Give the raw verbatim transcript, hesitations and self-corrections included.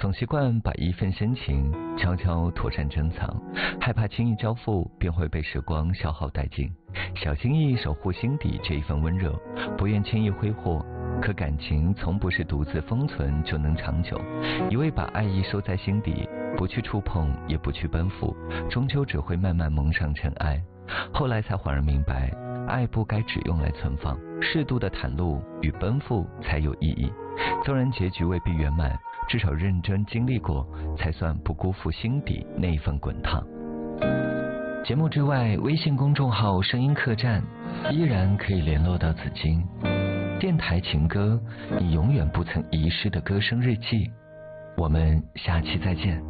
总习惯把一份深情悄悄妥善珍藏，害怕轻易交付便会被时光消耗殆尽，小心翼翼守护心底这一份温热，不愿轻易挥霍。可感情从不是独自封存就能长久，一味把爱意收在心底，不去触碰也不去奔赴，终究只会慢慢蒙上尘埃。后来才恍然明白，爱不该只用来存放，适度的袒露与奔赴才有意义。纵然结局未必圆满，至少认真经历过，才算不辜负心底那一份滚烫。节目之外，微信公众号声音客栈依然可以联络到紫金。电台情歌，你永远不曾遗失的歌声日记。我们下期再见。